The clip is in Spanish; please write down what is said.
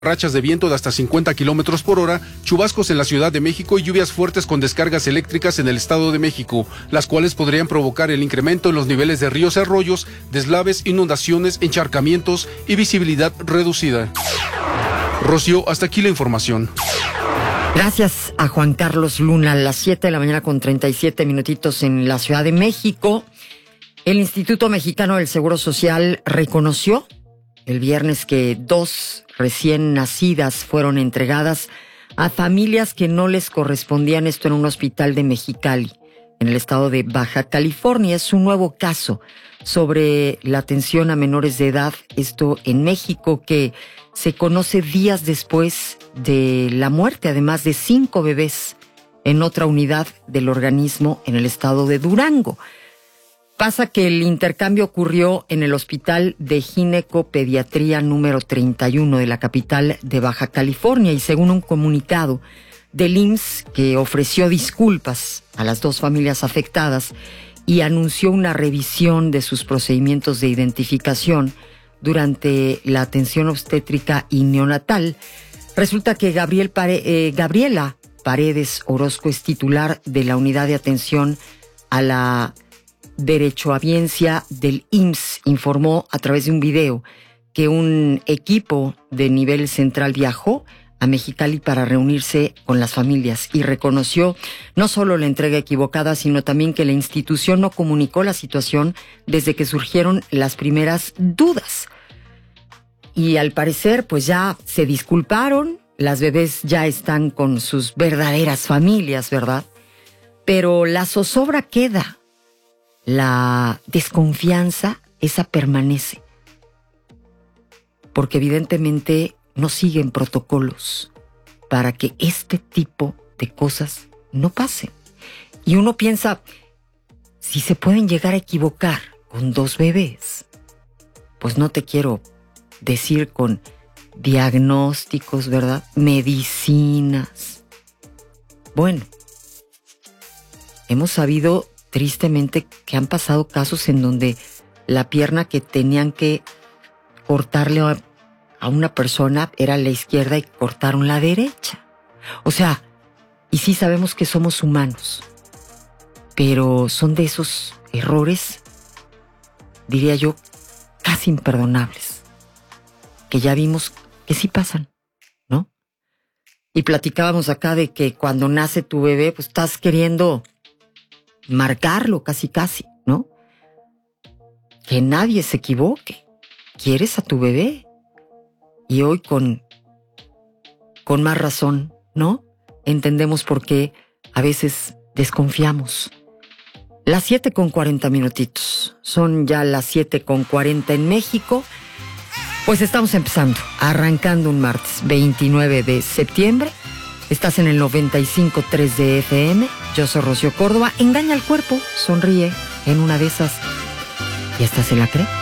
Rachas de viento de hasta 50 kilómetros por hora, chubascos en la Ciudad de México y lluvias fuertes con descargas eléctricas en el Estado de México, las cuales podrían provocar el incremento en los niveles de ríos y arroyos, deslaves, inundaciones, encharcamientos y visibilidad reducida. Rocío, hasta aquí la información. Gracias a Juan Carlos Luna. A las 7 de la mañana con 37 minutitos en la Ciudad de México. El Instituto Mexicano del Seguro Social reconoció el viernes que 2 recién nacidas fueron entregadas a familias que no les correspondían, esto en un hospital de Mexicali, en el estado de Baja California. Es un nuevo caso sobre la atención a menores de edad, esto en México, que se conoce días después de la muerte, además de 5 bebés en otra unidad del organismo en el estado de Durango. Pasa que el intercambio ocurrió en el Hospital de Ginecopediatría número 31 de la capital de Baja California, y según un comunicado del IMSS, que ofreció disculpas a las 2 familias afectadas y anunció una revisión de sus procedimientos de identificación durante la atención obstétrica y neonatal, resulta que Gabriela Paredes Orozco es titular de la unidad de atención a la derechohabiencia del IMSS. Informó a través de un video que un equipo de nivel central viajó a Mexicali para reunirse con las familias y reconoció no solo la entrega equivocada, sino también que la institución no comunicó la situación desde que surgieron las primeras dudas. Y al parecer, pues ya se disculparon, las bebés ya están con sus verdaderas familias, ¿verdad? Pero la zozobra queda. La desconfianza, esa permanece, porque evidentemente no siguen protocolos para que este tipo de cosas no pasen. Y uno piensa, si se pueden llegar a equivocar con 2 bebés, pues no te quiero decir con diagnósticos, ¿verdad? Medicinas. Bueno, hemos sabido tristemente que han pasado casos en donde la pierna que tenían que cortarle a una persona era la izquierda y cortaron la derecha. O sea, y sí sabemos que somos humanos, pero son de esos errores, diría yo, casi imperdonables, que ya vimos que sí pasan, ¿no? Y platicábamos acá de que cuando nace tu bebé, pues estás queriendo marcarlo casi, ¿no? Que nadie se equivoque. Quieres a tu bebé. Y hoy con más razón, ¿no? Entendemos por qué a veces desconfiamos. Las 7 con 40 minutitos. Son ya las 7 con 40 en México. Pues estamos empezando, arrancando un martes 29 de septiembre. Estás en el 95.3 de FM. Yo soy Rocío Córdoba. Engaña al cuerpo, sonríe en una de esas y hasta se la cree.